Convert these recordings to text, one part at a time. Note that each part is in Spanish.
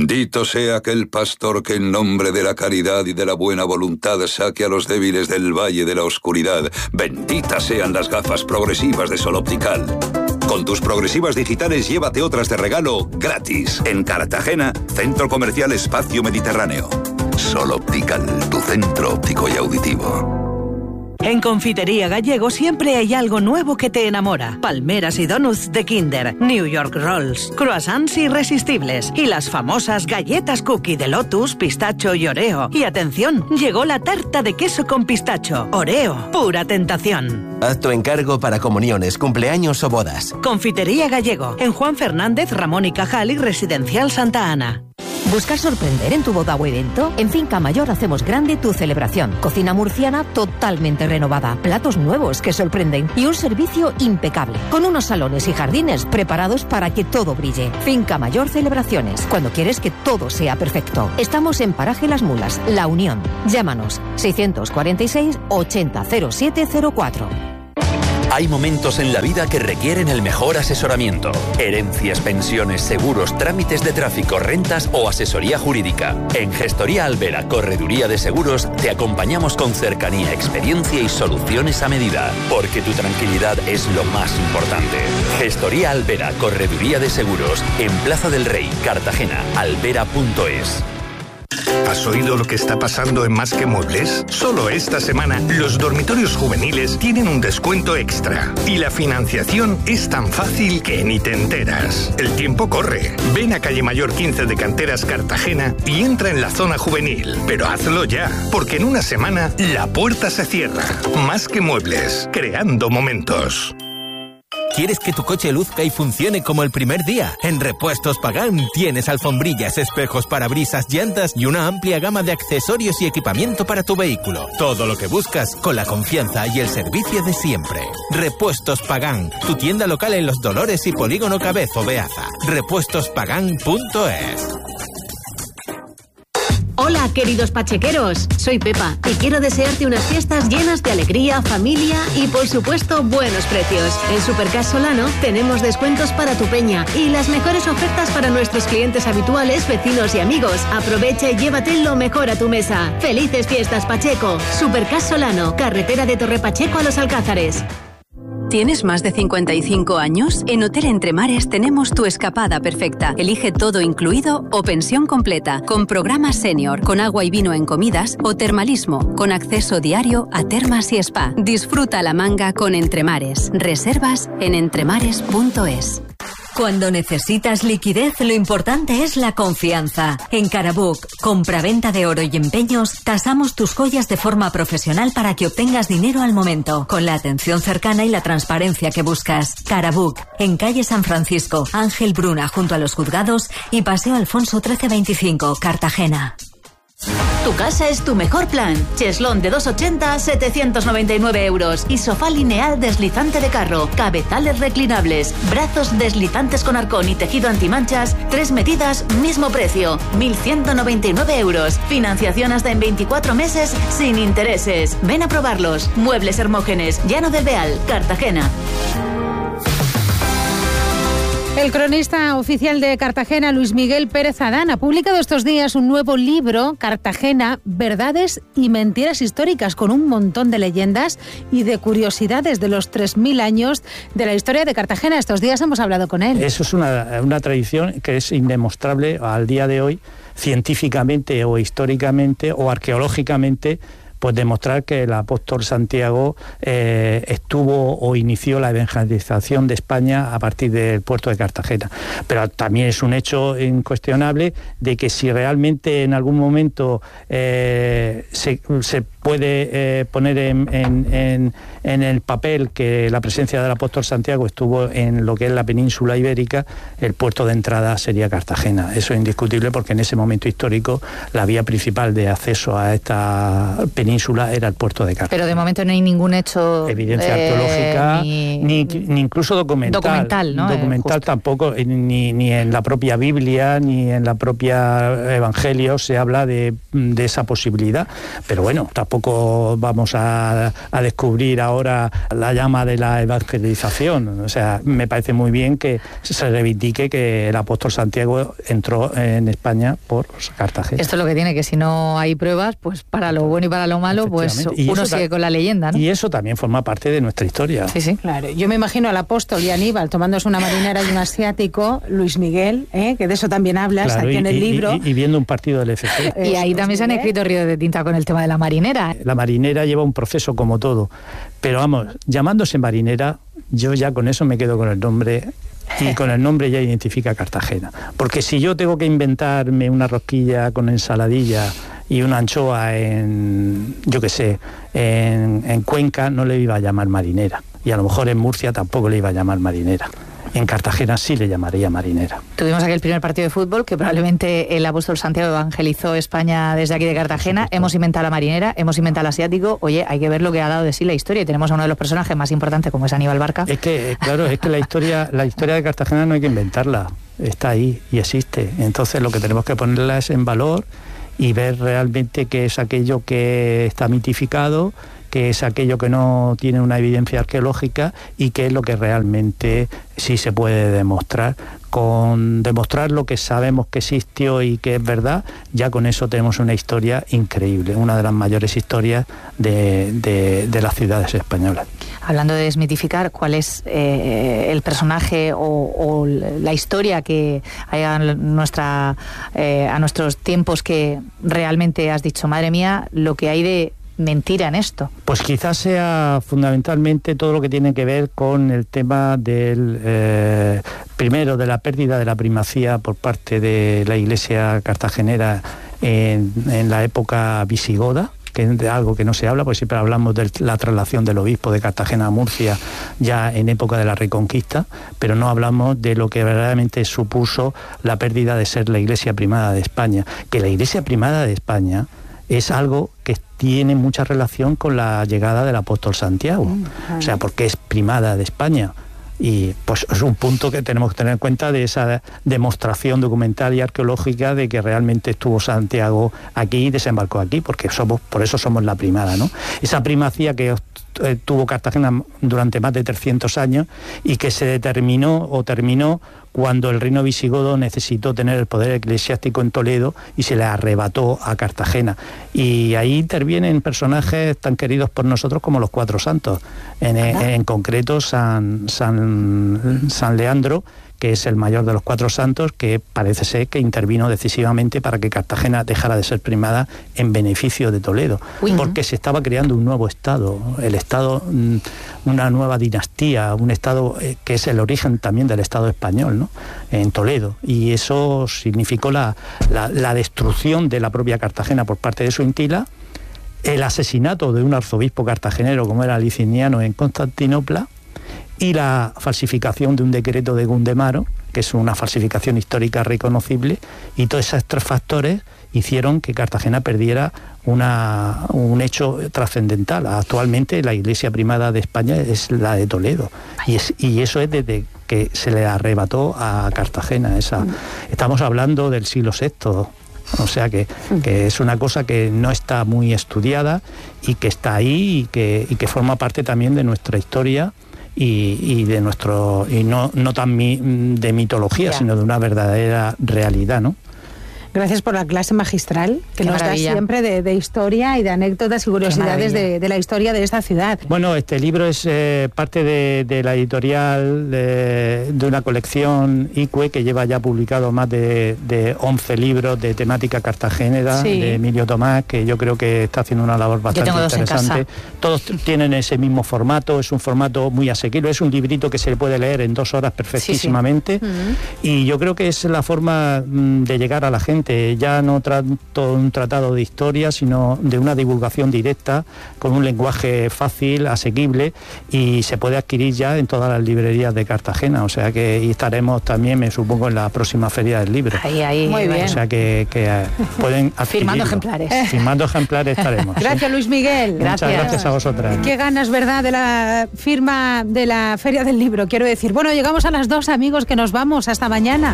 Bendito sea aquel pastor que en nombre de la caridad y de la buena voluntad saque a los débiles del valle de la oscuridad. Benditas sean las gafas progresivas de Sol Optical. Con tus progresivas digitales llévate otras de regalo gratis. En Cartagena, Centro Comercial Espacio Mediterráneo. Sol Optical, tu centro óptico y auditivo. En Confitería Gallego siempre hay algo nuevo que te enamora. Palmeras y donuts de Kinder, New York Rolls, croissants irresistibles y las famosas galletas cookie de Lotus, pistacho y Oreo. Y atención, llegó la tarta de queso con pistacho. Oreo, pura tentación. Haz tu encargo para comuniones, cumpleaños o bodas. Confitería Gallego, en Juan Fernández, Ramón y Cajal y Residencial Santa Ana. ¿Buscas sorprender en tu boda o evento? En Finca Mayor hacemos grande tu celebración. Cocina murciana totalmente renovada, platos nuevos que sorprenden y un servicio impecable, con unos salones y jardines preparados para que todo brille. Finca Mayor Celebraciones, cuando quieres que todo sea perfecto. Estamos en Paraje Las Mulas, La Unión. Llámanos 646 80 0704. Hay momentos en la vida que requieren el mejor asesoramiento. Herencias, pensiones, seguros, trámites de tráfico, rentas o asesoría jurídica. En Gestoría Albera, Correduría de Seguros, te acompañamos con cercanía, experiencia y soluciones a medida. Porque tu tranquilidad es lo más importante. Gestoría Albera, Correduría de Seguros, en Plaza del Rey, Cartagena, albera.es. ¿Has oído lo que está pasando en Más que Muebles? Solo esta semana, los dormitorios juveniles tienen un descuento extra. Y la financiación es tan fácil que ni te enteras. El tiempo corre. Ven a Calle Mayor 15 de Canteras, Cartagena y entra en la zona juvenil. Pero hazlo ya, porque en una semana la puerta se cierra. Más que Muebles, creando momentos. ¿Quieres que tu coche luzca y funcione como el primer día? En Repuestos Pagán tienes alfombrillas, espejos, parabrisas, llantas y una amplia gama de accesorios y equipamiento para tu vehículo. Todo lo que buscas con la confianza y el servicio de siempre. Repuestos Pagán, tu tienda local en Los Dolores y Polígono Cabezo, Beaza. repuestospagan.es. Hola, queridos pachequeros, soy Pepa y quiero desearte unas fiestas llenas de alegría, familia y, por supuesto, buenos precios. En Supercas Solano tenemos descuentos para tu peña y las mejores ofertas para nuestros clientes habituales, vecinos y amigos. Aprovecha y llévate lo mejor a tu mesa. ¡Felices fiestas, Pacheco! Supercas Solano, carretera de Torre Pacheco a Los Alcázares. ¿Tienes más de 55 años? En Hotel Entre Mares tenemos tu escapada perfecta. Elige todo incluido o pensión completa, con programa senior, con agua y vino en comidas o termalismo, con acceso diario a termas y spa. Disfruta la manga con Entre Mares. Reservas en entremares.es. Cuando necesitas liquidez, lo importante es la confianza. En Carabook, compra-venta de oro y empeños, tasamos tus joyas de forma profesional para que obtengas dinero al momento, con la atención cercana y la transparencia que buscas. Carabook, en calle San Francisco, Ángel Bruna, junto a los juzgados, y Paseo Alfonso 1325, Cartagena. Tu casa es tu mejor plan. Cheslón de 280 a 799 euros. Y sofá lineal deslizante de carro. Cabezales reclinables. Brazos deslizantes con arcón y tejido antimanchas. 3 medidas, mismo precio. 1.199 euros. Financiación hasta en 24 meses sin intereses. Ven a probarlos. Muebles Hermógenes. Llano del Beal, Cartagena. El cronista oficial de Cartagena, Luis Miguel Pérez Adán, ha publicado estos días un nuevo libro, Cartagena, Verdades y Mentiras Históricas, con un montón de leyendas y de curiosidades de los 3.000 años de la historia de Cartagena. Estos días hemos hablado con él. Eso es una tradición que es indemostrable al día de hoy, científicamente o históricamente o arqueológicamente, pues demostrar que el apóstol Santiago estuvo o inició la evangelización de España a partir del puerto de Cartagena. Pero también es un hecho incuestionable de que si realmente en algún momento se puede poner en el papel que la presencia del apóstol Santiago estuvo en lo que es la península ibérica, el puerto de entrada sería Cartagena. Eso es indiscutible porque en ese momento histórico la vía principal de acceso a esta península era el puerto de Cartagena. Pero de momento no hay ningún hecho... Evidencia arqueológica, ni incluso documental. Documental, ¿no? Documental tampoco, ni en la propia Biblia, ni en la propia Evangelio se habla de esa posibilidad. Pero bueno, tampoco tampoco vamos a descubrir ahora la llama de la evangelización. O sea, me parece muy bien que se reivindique que el apóstol Santiago entró en España por Cartagena. Esto es lo que tiene, que si no hay pruebas, pues para lo bueno y para lo malo, pues uno sigue con la leyenda, ¿no? Y eso también forma parte de nuestra historia. Sí, sí. Claro. Yo me imagino al apóstol y Aníbal tomándose una marinera y un asiático, Luis Miguel, que de eso también hablas, claro, aquí en el libro. Y viendo un partido del FC. Y ahí también se han escrito ríos de tinta con el tema de la marinera. La marinera lleva un proceso como todo, pero vamos, llamándose marinera, yo ya con eso me quedo con el nombre, y con el nombre ya identifica Cartagena. Porque si yo tengo que inventarme una rosquilla con ensaladilla y una anchoa en Cuenca, no le iba a llamar marinera. Y a lo mejor en Murcia tampoco le iba a llamar marinera. En Cartagena sí le llamaría marinera. Tuvimos aquel primer partido de fútbol que probablemente el apóstol Santiago evangelizó España desde aquí de Cartagena. Hemos inventado la marinera, hemos inventado el asiático. Oye, hay que ver lo que ha dado de sí la historia. Y tenemos a uno de los personajes más importantes como es Aníbal Barca. Es que, claro, es que la historia de Cartagena no hay que inventarla. Está ahí y existe. Entonces lo que tenemos que ponerla es en valor y ver realmente qué es aquello que está mitificado, que es aquello que no tiene una evidencia arqueológica y qué es lo que realmente sí se puede demostrar. Con demostrar lo que sabemos que existió y que es verdad, ya con eso tenemos una historia increíble, una de las mayores historias de las ciudades españolas. Hablando de desmitificar, ¿cuál es el personaje o la historia que hay a nuestros tiempos que realmente has dicho, madre mía, lo que hay de mentira en esto? Pues quizás sea fundamentalmente todo lo que tiene que ver con el tema del primero de la pérdida de la primacía por parte de la Iglesia cartagenera en la época visigoda, que es de algo que no se habla, porque siempre hablamos de la traslación del obispo de Cartagena a Murcia ya en época de la Reconquista, pero no hablamos de lo que verdaderamente supuso la pérdida de ser la Iglesia primada de España. Que la Iglesia primada de España es algo que tiene mucha relación con la llegada del apóstol Santiago. O sea, porque es primada de España. Y pues es un punto que tenemos que tener en cuenta de esa demostración documental y arqueológica de que realmente estuvo Santiago aquí y desembarcó aquí, porque por eso somos la primada, ¿no? Esa primacía que tuvo Cartagena durante más de 300 años y que se terminó cuando el reino visigodo necesitó tener el poder eclesiástico en Toledo y se le arrebató a Cartagena. Y ahí intervienen personajes tan queridos por nosotros como los Cuatro Santos, en concreto San Leandro, que es el mayor de los Cuatro Santos, que parece ser que intervino decisivamente para que Cartagena dejara de ser primada en beneficio de Toledo, porque se estaba creando un nuevo estado, el estado, una nueva dinastía, un estado que es el origen también del estado español, ¿no?, en Toledo, y eso significó la destrucción de la propia Cartagena por parte de Suintila, el asesinato de un arzobispo cartagenero como era Liciniano en Constantinopla, y la falsificación de un decreto de Gundemaro, que es una falsificación histórica reconocible, y todos esos tres factores hicieron que Cartagena perdiera un hecho trascendental. Actualmente la Iglesia primada de España es la de Toledo, y eso es desde que se le arrebató a Cartagena. Estamos hablando del siglo VI, o sea que es una cosa que no está muy estudiada y que está ahí y que forma parte también de nuestra historia y de nuestro, y no tan de mitología, sino de una verdadera realidad, ¿no? Gracias por la clase magistral que nos da siempre de historia y de anécdotas y curiosidades de la historia de esta ciudad. Bueno, este libro es parte de la editorial de una colección ICUE que lleva ya publicado más de 11 libros de temática cartagenera, de Emilio Tomás, que yo creo que está haciendo una labor bastante interesante. Todos tienen ese mismo formato, es un formato muy asequible, es un librito que se puede leer en 2 horas perfectísimamente, y yo creo que es la forma de llegar a la gente. Ya no tanto un tratado de historia, sino de una divulgación directa, con un lenguaje fácil, asequible, y se puede adquirir ya en todas las librerías de Cartagena. O sea que y estaremos también, me supongo, en la próxima Feria del Libro. Ahí, muy bien. O sea que pueden adquirirlo. Firmando ejemplares. Firmando ejemplares estaremos. Gracias, Luis Miguel. Muchas gracias a vosotras. Qué ganas, ¿verdad?, de la firma de la Feria del Libro, quiero decir. Bueno, llegamos a las 2, amigos, que nos vamos. Hasta mañana.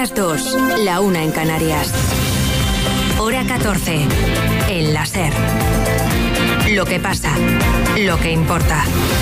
las 2, la 1 en Canarias. Hora 14, en la SER. Lo que pasa, lo que importa.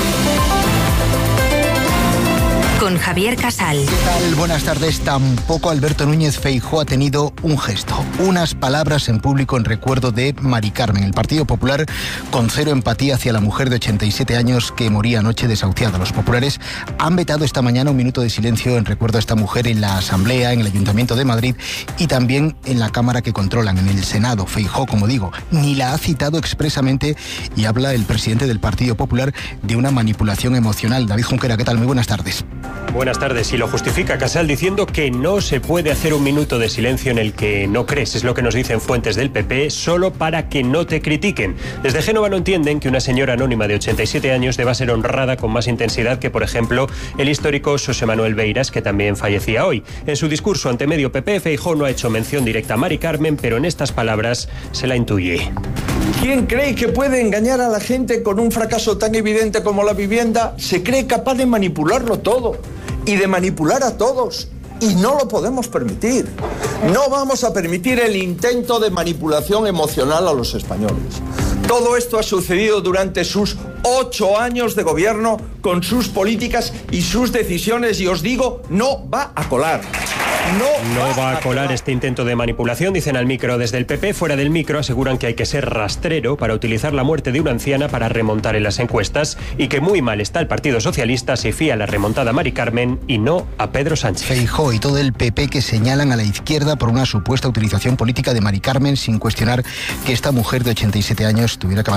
Con Javier Casal. ¿Qué tal? Buenas tardes. Tampoco Alberto Núñez Feijóo ha tenido un gesto, unas palabras en público en recuerdo de Mari Carmen. El Partido Popular con cero empatía hacia la mujer de 87 años que moría anoche desahuciada. Los populares han vetado esta mañana un minuto de silencio en recuerdo a esta mujer en la Asamblea, en el Ayuntamiento de Madrid y también en la Cámara que controlan, en el Senado. Feijóo, como digo, ni la ha citado expresamente y habla el presidente del Partido Popular de una manipulación emocional. David Junquera, ¿qué tal? Muy buenas tardes. Buenas tardes. Y lo justifica Casal diciendo que no se puede hacer un minuto de silencio en el que no crees. Es lo que nos dicen fuentes del PP, solo para que no te critiquen. Desde Génova no entienden que una señora anónima de 87 años deba ser honrada con más intensidad que, por ejemplo, el histórico Xosé Manuel Beiras, que también fallecía hoy. En su discurso ante medio PP, Feijóo no ha hecho mención directa a Mari Carmen, pero en estas palabras se la intuye. ¿Quién cree que puede engañar a la gente con un fracaso tan evidente como la vivienda? Se cree capaz de manipularlo todo y de manipular a todos. Y no lo podemos permitir. No vamos a permitir el intento de manipulación emocional a los españoles. Todo esto ha sucedido durante sus 8 años de gobierno, con sus políticas y sus decisiones, y os digo, no va a colar. No va a colar este intento de manipulación, dicen al micro desde el PP. Fuera del micro aseguran que hay que ser rastrero para utilizar la muerte de una anciana para remontar en las encuestas y que muy mal está el Partido Socialista si fía la remontada a Mari Carmen y no a Pedro Sánchez. Feijóo y todo el PP que señalan a la izquierda por una supuesta utilización política de Mari Carmen sin cuestionar que esta mujer de 87 años tuviera que